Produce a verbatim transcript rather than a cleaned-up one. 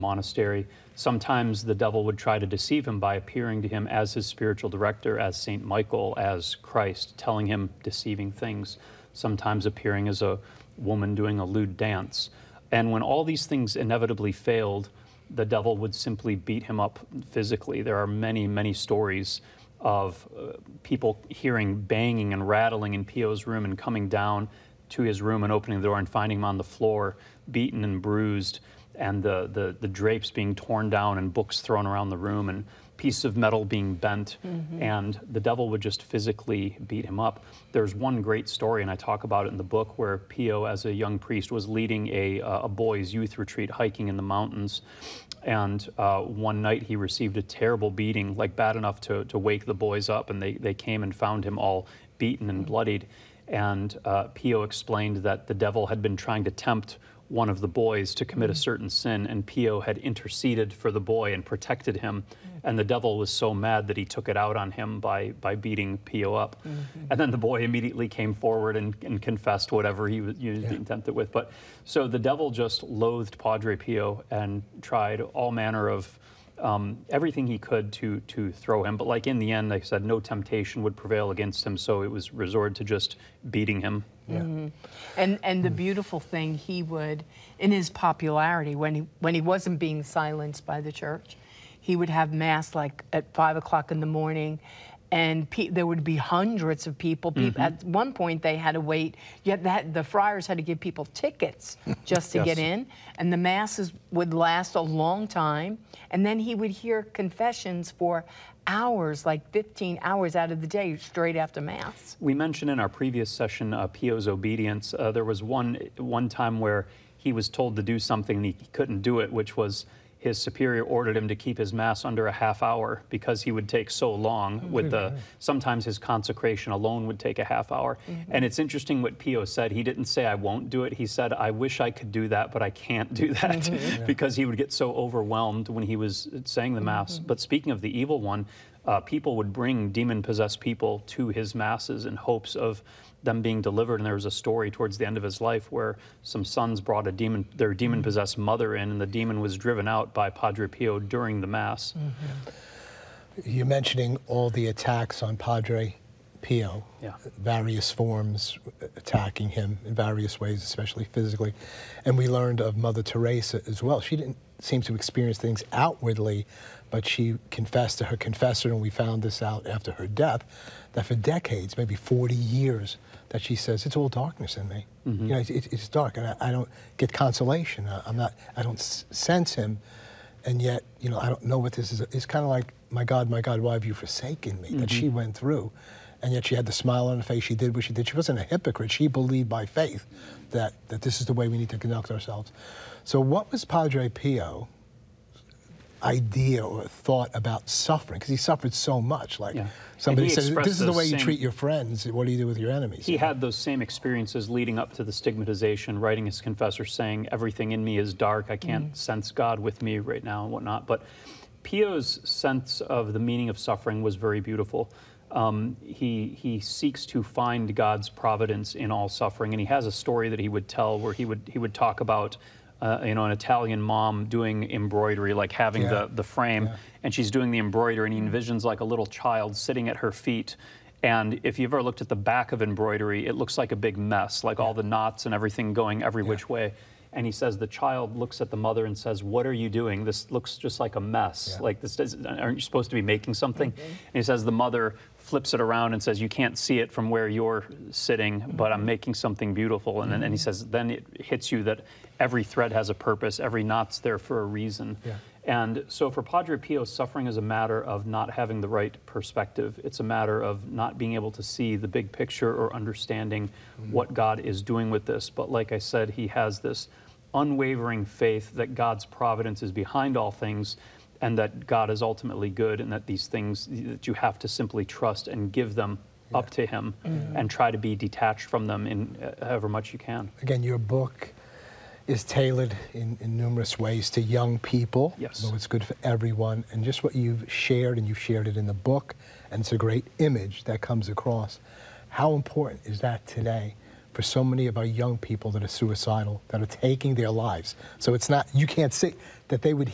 monastery. Sometimes the devil would try to deceive him by appearing to him as his spiritual director, as Saint Michael, as Christ, telling him deceiving things, sometimes appearing as a woman doing a lewd dance. And when all these things inevitably failed, the devil would simply beat him up physically. There are many, many stories of uh, people hearing banging and rattling in Pio's room and coming down to his room and opening the door and finding him on the floor, beaten and bruised, and the, the, the drapes being torn down and books thrown around the room and pieces of metal being bent, mm-hmm. and the devil would just physically beat him up. There's one great story, and I talk about it in the book, where Pio, as a young priest, was leading a, uh, a boys' youth retreat hiking in the mountains, and uh, one night he received a terrible beating, like bad enough to, to wake the boys up, and they, they came and found him all beaten and bloodied. And uh, Pio explained that the devil had been trying to tempt one of the boys to commit a certain sin, and Pio had interceded for the boy and protected him, and the devil was so mad that he took it out on him by, by beating Pio up. Mm-hmm. And then the boy immediately came forward and, and confessed whatever he was you know, yeah. being tempted with. But so the devil just loathed Padre Pio and tried all manner of Um, everything he could to to throw him, but like in the end, like I said, no temptation would prevail against him, so it was resorted to just beating him. Yeah. Mm-hmm. And and the beautiful thing, he would, in his popularity, when he when he wasn't being silenced by the church, he would have mass like at five o'clock in the morning, and pe there would be hundreds of people. people mm-hmm. At one point, they had to wait. Yet that the friars had to give people tickets just to yes. get in, and the masses would last a long time. And then he would hear confessions for hours, like fifteen hours out of the day, straight after mass. We mentioned in our previous session uh, Pio's obedience. Uh, there was one one time where he was told to do something and he couldn't do it, which was his superior ordered him to keep his mass under a half hour because he would take so long with the, sometimes his consecration alone would take a half hour. Mm-hmm. And it's interesting what Pio said. He didn't say, I won't do it. He said, I wish I could do that, but I can't do that, mm-hmm. because he would get so overwhelmed when he was saying the mass. Mm-hmm. But speaking of the evil one, uh, people would bring demon-possessed people to his masses in hopes of them being delivered. And there was a story towards the end of his life where some sons brought a demon, their demon-possessed mother in, and the demon was driven out by Padre Pio during the Mass. Mm-hmm. You're mentioning all the attacks on Padre Pio, yeah. various forms attacking him in various ways, especially physically. And we learned of Mother Teresa as well. She didn't seem to experience things outwardly, but she confessed to her confessor, and we found this out after her death, that for decades, maybe forty years, that she says, it's all darkness in me. Mm-hmm. You know, it, it's dark, and I, I don't get consolation. I, I'm not, I don't s sense him, and yet, you know, I don't know what this is. It's kind of like, my God, my God, why have you forsaken me? Mm-hmm. That she went through, and yet she had the smile on her face. She did what she did. She wasn't a hypocrite. She believed by faith that, that this is the way we need to conduct ourselves. So what was Padre Pio idea or thought about suffering? Because he suffered so much. Like yeah. somebody said, this is the way same, you treat your friends. What do you do with your enemies? He had those same experiences leading up to the stigmatization, writing his confessor saying, everything in me is dark. I can't mm. sense God with me right now and whatnot. But Pio's sense of the meaning of suffering was very beautiful. Um, he, he seeks to find God's providence in all suffering. And he has a story that he would tell where he would, he would talk about Uh, you know, an Italian mom doing embroidery, like having yeah. the, the frame, yeah. and she's doing the embroidery, and he envisions like a little child sitting at her feet. And if you've ever looked at the back of embroidery, it looks like a big mess, like yeah. all the knots and everything going every yeah. which way. And he says the child looks at the mother and says, what are you doing? This looks just like a mess. Yeah. Like, this does, aren't you supposed to be making something? Mm-hmm. And he says the mother flips it around and says, you can't see it from where you're sitting, mm-hmm. but I'm making something beautiful. And, mm-hmm. then, and he says, then it hits you that every thread has a purpose, every knot's there for a reason. Yeah. And so for Padre Pio, suffering is a matter of not having the right perspective. It's a matter of not being able to see the big picture or understanding mm-hmm. what God is doing with this. But like I said, he has this unwavering faith that God's providence is behind all things, and that God is ultimately good, and that these things, that you have to simply trust and give them yeah. up to him, mm-hmm. and try to be detached from them in uh, however much you can. Again, your book is tailored in, in numerous ways to young people. Yes. So it's good for everyone. And just what you've shared, and you've shared it in the book, and it's a great image that comes across. How important is that today for so many of our young people that are suicidal, that are taking their lives? So it's not, you can't say that they would